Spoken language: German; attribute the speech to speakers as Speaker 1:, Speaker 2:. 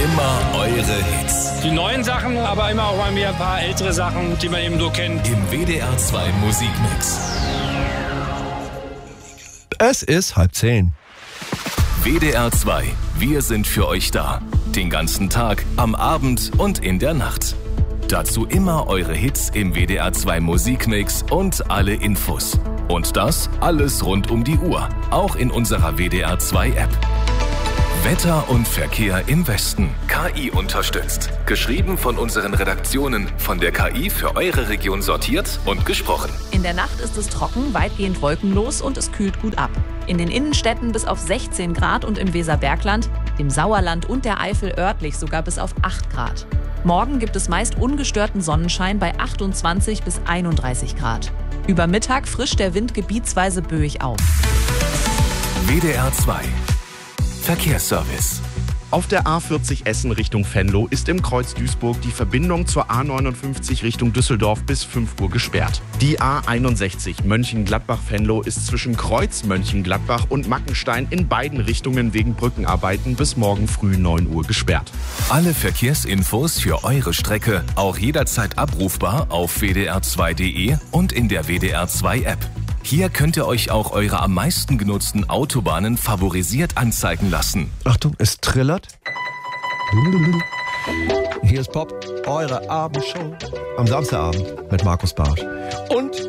Speaker 1: Immer eure Hits.
Speaker 2: Die neuen Sachen, aber immer auch mal wieder ein paar ältere Sachen, die man eben so kennt.
Speaker 1: Im WDR 2 Musikmix.
Speaker 3: Es ist 9:30.
Speaker 1: WDR 2. Wir sind für euch da. Den ganzen Tag, am Abend und in der Nacht. Dazu immer eure Hits im WDR 2 Musikmix und alle Infos. Und das alles rund um die Uhr. Auch in unserer WDR 2 App. Wetter und Verkehr im Westen. KI unterstützt. Geschrieben von unseren Redaktionen. Von der KI für eure Region sortiert und gesprochen.
Speaker 4: In der Nacht ist es trocken, weitgehend wolkenlos und es kühlt gut ab. In den Innenstädten bis auf 16 Grad und im Weserbergland, dem Sauerland und der Eifel örtlich sogar bis auf 8 Grad. Morgen gibt es meist ungestörten Sonnenschein bei 28 bis 31 Grad. Über Mittag frischt der Wind gebietsweise böig auf.
Speaker 1: WDR 2 Verkehrsservice.
Speaker 5: Auf der A40 Essen Richtung Venlo ist im Kreuz Duisburg die Verbindung zur A59 Richtung Düsseldorf bis 5 Uhr gesperrt. Die A61 Mönchengladbach-Venlo ist zwischen Kreuz Mönchengladbach und Mackenstein in beiden Richtungen wegen Brückenarbeiten bis morgen früh 9 Uhr gesperrt.
Speaker 1: Alle Verkehrsinfos für eure Strecke auch jederzeit abrufbar auf wdr2.de und in der WDR 2 App. Hier könnt ihr euch auch eure am meisten genutzten Autobahnen favorisiert anzeigen lassen.
Speaker 3: Achtung, es trillert. Hier ist Pop, eure Abendshow am Samstagabend mit Markus Bartsch. Und